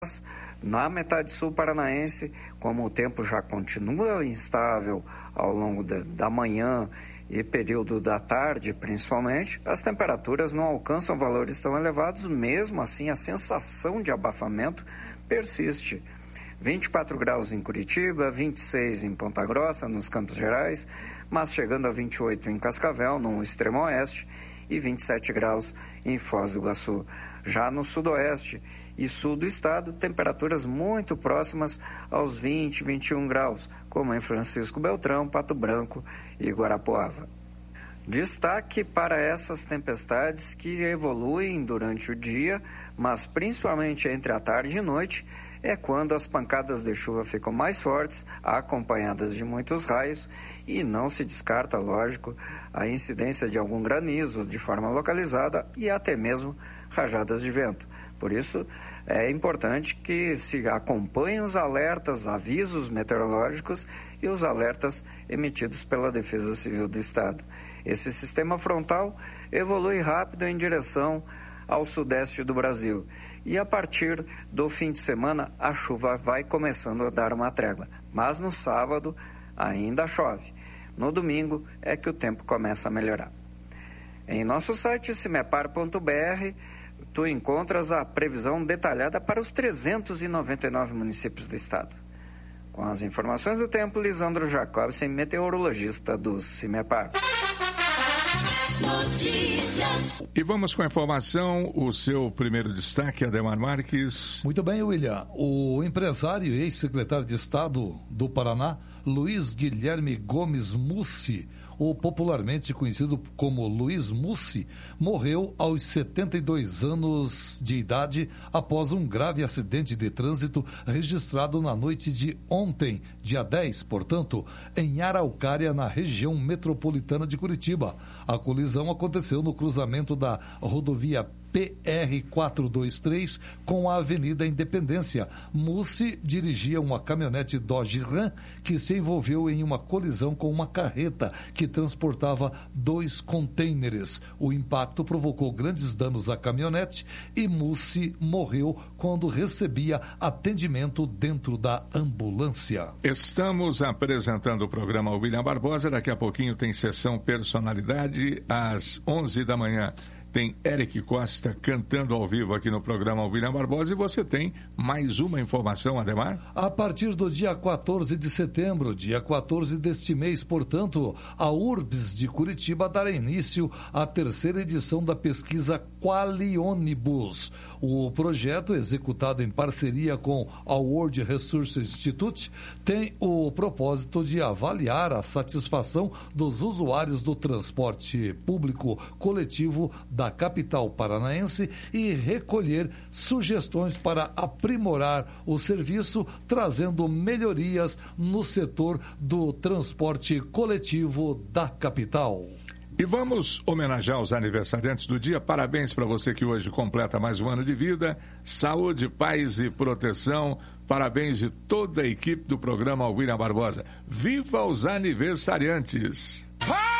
Na metade sul paranaense, como o tempo já continua instável ao longo da manhã e período da tarde, principalmente, as temperaturas não alcançam valores tão elevados, mesmo assim a sensação de abafamento persiste. 24 graus em Curitiba, 26 em Ponta Grossa, nos Campos Gerais, mas chegando a 28 em Cascavel, no extremo oeste, e 27 graus em Foz do Iguaçu. Já no sudoeste e sul do estado, temperaturas muito próximas aos 20, 21 graus, como em Francisco Beltrão, Pato Branco e Guarapuava. Destaque para essas tempestades que evoluem durante o dia, mas principalmente entre a tarde e noite, é quando as pancadas de chuva ficam mais fortes, acompanhadas de muitos raios, e não se descarta, lógico, a incidência de algum granizo de forma localizada e até mesmo rajadas de vento. Por isso, é importante que se acompanhem os alertas, avisos meteorológicos e os alertas emitidos pela Defesa Civil do Estado. Esse sistema frontal evolui rápido em direção ao sudeste do Brasil. E a partir do fim de semana, a chuva vai começando a dar uma trégua. Mas no sábado ainda chove. No domingo é que o tempo começa a melhorar. Em nosso site, cimepar.br, tu encontras a previsão detalhada para os 399 municípios do estado. Com as informações do tempo, Lisandro Jacobsen, meteorologista do Cimepar. Notícias. E vamos com a informação, o seu primeiro destaque, Ademar Marques. Muito bem, William. O empresário e ex-secretário de Estado do Paraná, Luiz Guilherme Gomes Mussi, ou popularmente conhecido como Luiz Mussi, morreu aos 72 anos de idade após um grave acidente de trânsito registrado na noite de ontem, dia 10, portanto, em Araucária, na região metropolitana de Curitiba. A colisão aconteceu no cruzamento da rodovia PR-423 com a Avenida Independência. Mussi dirigia uma caminhonete Dodge Ram que se envolveu em uma colisão com uma carreta que transportava 2 contêineres. O impacto provocou grandes danos à caminhonete e Mussi morreu quando recebia atendimento dentro da ambulância. Estamos apresentando o programa William Barbosa. Daqui a pouquinho tem sessão Personalidade às 11 da manhã. Tem Eric Costa cantando ao vivo aqui no programa William Barbosa e você tem mais uma informação, Ademar? A partir do dia 14 de setembro, dia 14 deste mês, portanto, a URBS de Curitiba dará início à 3ª edição da pesquisa Qualionibus. O projeto, executado em parceria com a World Resources Institute, tem o propósito de avaliar a satisfação dos usuários do transporte público coletivo da capital paranaense e recolher sugestões para aprimorar o serviço, trazendo melhorias no setor do transporte coletivo da capital. E vamos homenagear os aniversariantes do dia. Parabéns para você que hoje completa mais um ano de vida. Saúde, paz e proteção. Parabéns de toda a equipe do programa William Barbosa. Viva os aniversariantes!